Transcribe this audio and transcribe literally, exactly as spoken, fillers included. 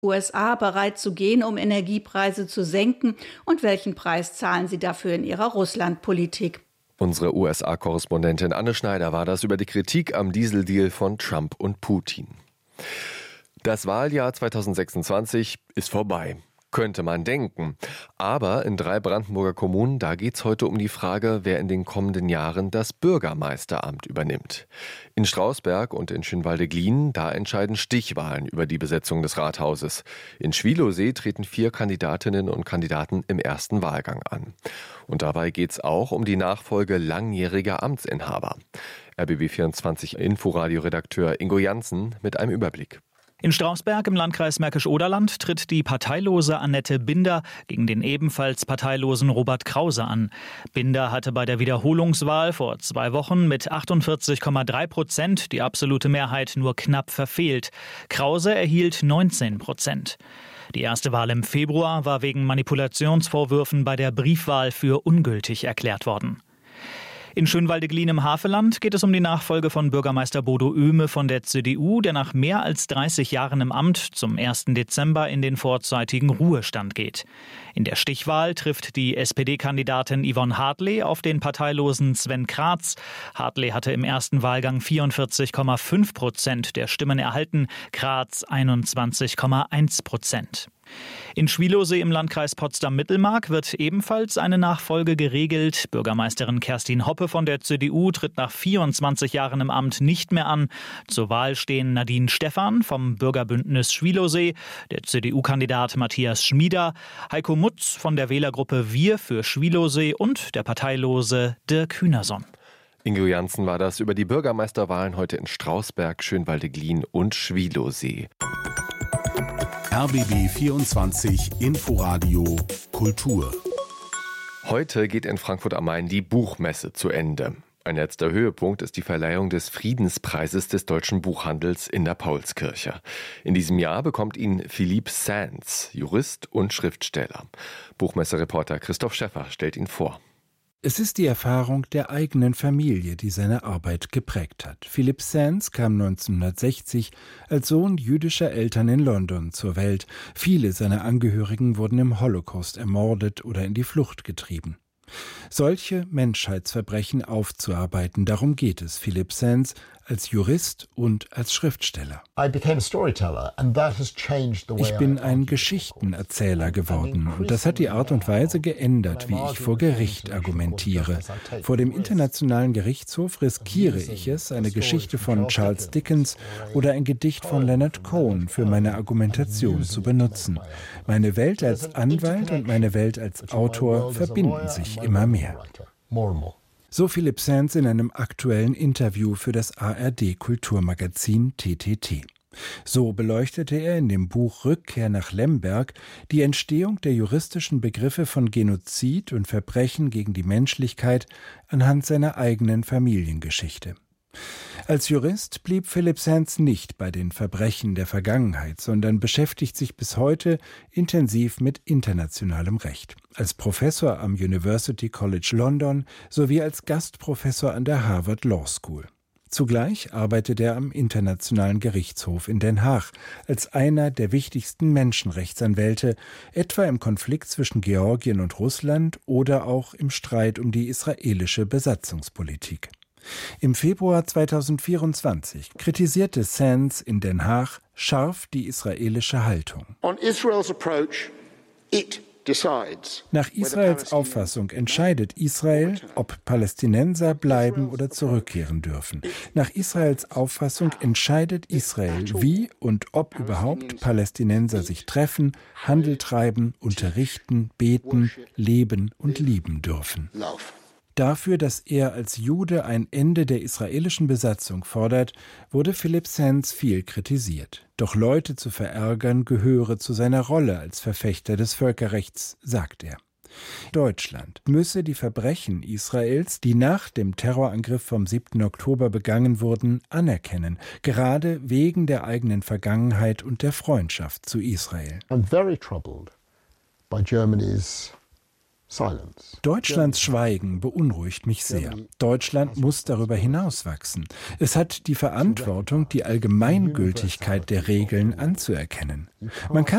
U S A bereit zu gehen, um Energiepreise zu senken? Und welchen Preis zahlen sie dafür in ihrer Russlandpolitik? Unsere U S A-Korrespondentin Anne Schneider war das über die Kritik am Dieseldeal von Trump und Putin. Das Wahljahr zweitausendsechsundzwanzig ist vorbei. Könnte man denken. Aber in drei Brandenburger Kommunen, da geht es heute um die Frage, wer in den kommenden Jahren das Bürgermeisteramt übernimmt. In Strausberg und in Schönwalde-Glien, da entscheiden Stichwahlen über die Besetzung des Rathauses. In Schwielowsee treten vier Kandidatinnen und Kandidaten im ersten Wahlgang an. Und dabei geht es auch um die Nachfolge langjähriger Amtsinhaber. R B B vierundzwanzig Inforadio-Redakteur Ingo Janssen mit einem Überblick. In Strausberg im Landkreis Märkisch-Oderland tritt die parteilose Annette Binder gegen den ebenfalls parteilosen Robert Krause an. Binder hatte bei der Wiederholungswahl vor zwei Wochen mit achtundvierzig Komma drei Prozent die absolute Mehrheit nur knapp verfehlt. Krause erhielt neunzehn Prozent. Die erste Wahl im Februar war wegen Manipulationsvorwürfen bei der Briefwahl für ungültig erklärt worden. In Schönwalde-Glien im Havelland geht es um die Nachfolge von Bürgermeister Bodo Oehme von der C D U, der nach mehr als dreißig Jahren im Amt zum ersten Dezember in den vorzeitigen Ruhestand geht. In der Stichwahl trifft die S P D-Kandidatin Yvonne Hartley auf den parteilosen Sven Kratz. Hartley hatte im ersten Wahlgang vierundvierzig Komma fünf Prozent der Stimmen erhalten, Kratz einundzwanzig Komma eins Prozent. In Schwielowsee im Landkreis Potsdam-Mittelmark wird ebenfalls eine Nachfolge geregelt. Bürgermeisterin Kerstin Hoppe von der C D U tritt nach vierundzwanzig Jahren im Amt nicht mehr an. Zur Wahl stehen Nadine Stephan vom Bürgerbündnis Schwielowsee, der C D U-Kandidat Matthias Schmieder, Heiko Mutz von der Wählergruppe Wir für Schwielowsee und der parteilose Dirk Hühnerson. Ingo Janssen war das über die Bürgermeisterwahlen heute in Strausberg, Schönwalde-Glien und Schwielowsee. R B B vierundzwanzig Inforadio Kultur. Heute geht in Frankfurt am Main die Buchmesse zu Ende. Ein letzter Höhepunkt ist die Verleihung des Friedenspreises des deutschen Buchhandels in der Paulskirche. In diesem Jahr bekommt ihn Philippe Sands, Jurist und Schriftsteller. Buchmessereporter Christoph Schäffer stellt ihn vor. Es ist die Erfahrung der eigenen Familie, die seine Arbeit geprägt hat. Philippe Sands kam neunzehnhundertsechzig als Sohn jüdischer Eltern in London zur Welt. Viele seiner Angehörigen wurden im Holocaust ermordet oder in die Flucht getrieben. Solche Menschheitsverbrechen aufzuarbeiten, darum geht es Philippe Sands als Jurist und als Schriftsteller. Ich bin ein Geschichtenerzähler geworden und das hat die Art und Weise geändert, wie ich vor Gericht argumentiere. Vor dem Internationalen Gerichtshof riskiere ich es, eine Geschichte von Charles Dickens oder ein Gedicht von Leonard Cohen für meine Argumentation zu benutzen. Meine Welt als Anwalt und meine Welt als Autor verbinden sich immer mehr. So Philippe Sands in einem aktuellen Interview für das A R D-Kulturmagazin T T T. So beleuchtete er in dem Buch Rückkehr nach Lemberg die Entstehung der juristischen Begriffe von Genozid und Verbrechen gegen die Menschlichkeit anhand seiner eigenen Familiengeschichte. Als Jurist blieb Philippe Sands nicht bei den Verbrechen der Vergangenheit, sondern beschäftigt sich bis heute intensiv mit internationalem Recht. Als Professor am University College London sowie als Gastprofessor an der Harvard Law School. Zugleich arbeitet er am Internationalen Gerichtshof in Den Haag als einer der wichtigsten Menschenrechtsanwälte, etwa im Konflikt zwischen Georgien und Russland oder auch im Streit um die israelische Besatzungspolitik. Im Februar zweitausendvierundzwanzig kritisierte Sands in Den Haag scharf die israelische Haltung. On Israel's approach, it decides. Nach Israels Auffassung entscheidet Israel, ob Palästinenser bleiben oder zurückkehren dürfen. Nach Israels Auffassung entscheidet Israel, wie und ob überhaupt Palästinenser sich treffen, Handel treiben, unterrichten, beten, leben und lieben dürfen. Dafür, dass er als Jude ein Ende der israelischen Besatzung fordert, wurde Philippe Sands viel kritisiert. Doch Leute zu verärgern gehöre zu seiner Rolle als Verfechter des Völkerrechts, sagt er. Deutschland müsse die Verbrechen Israels, die nach dem Terrorangriff vom siebten Oktober begangen wurden, anerkennen, gerade wegen der eigenen Vergangenheit und der Freundschaft zu Israel. I'm very troubled by Germany's silence. Deutschlands Schweigen beunruhigt mich sehr. Deutschland muss darüber hinaus wachsen. Es hat die Verantwortung, die Allgemeingültigkeit der Regeln anzuerkennen. Man kann